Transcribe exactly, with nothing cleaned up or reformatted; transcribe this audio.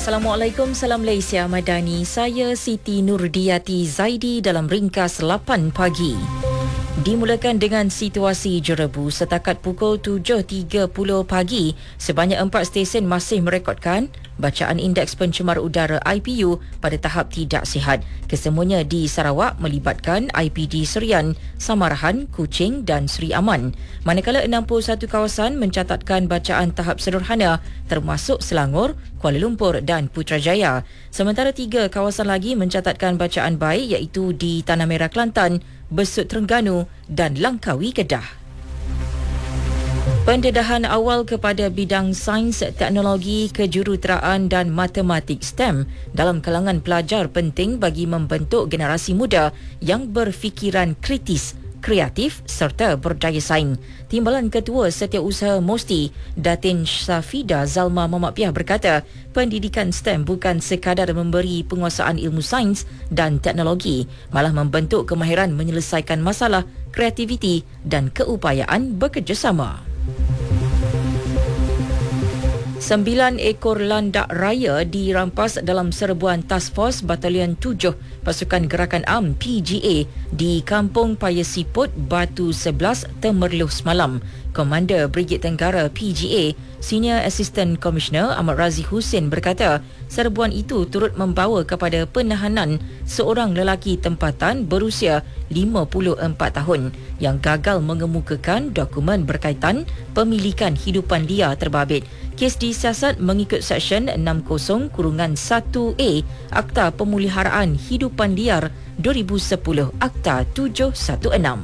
Assalamualaikum, salam Malaysia Madani. Saya Siti Nurdiati Zaidi dalam ringkas lapan pagi. Dimulakan dengan situasi jerebu. Setakat pukul tujuh tiga puluh pagi, sebanyak empat stesen masih merekodkan bacaan indeks pencemar udara I P U pada tahap tidak sihat. Kesemuanya di Sarawak melibatkan I P D Serian, Samarahan, Kuching dan Seri Aman. Manakala enam puluh satu kawasan mencatatkan bacaan tahap sederhana termasuk Selangor, Kuala Lumpur dan Putrajaya. Sementara tiga kawasan lagi mencatatkan bacaan baik iaitu di Tanah Merah Kelantan, Besut Terengganu dan Langkawi Kedah. Pendedahan awal kepada bidang sains, teknologi, kejuruteraan dan matematik STEM dalam kalangan pelajar penting bagi membentuk generasi muda yang berfikiran kritis, kreatif serta berdaya saing. Timbalan Ketua Setiausaha Mosti, Datin Safida Zalma Mamat Piah berkata, pendidikan STEM bukan sekadar memberi penguasaan ilmu sains dan teknologi, malah membentuk kemahiran menyelesaikan masalah, kreativiti dan keupayaan bekerjasama. Sembilan ekor landak raya dirampas dalam serbuan Task Force Batalion tujuh Pasukan Gerakan A M P G A di Kampung Paya Siput, Batu sebelas, Temerloh semalam. Komander Brigade Tenggara P G A, Senior Assistant Commissioner Ahmad Razi Hussein berkata, serbuan itu turut membawa kepada penahanan seorang lelaki tempatan berusia lima puluh empat tahun yang gagal mengemukakan dokumen berkaitan pemilikan hidupan liar terbabit. Kes disiasat mengikut Seksyen enam puluh satu A Akta Pemuliharaan Hidupan Liar dua ribu sepuluh Akta tujuh satu enam.